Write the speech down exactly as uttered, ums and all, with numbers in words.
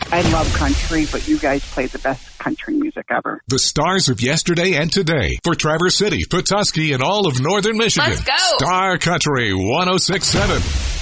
I love country, but you guys play the best country music ever. The stars of yesterday and today for Traverse City, Petoskey, and all of northern Michigan. Let's go. Star Country one oh six point seven.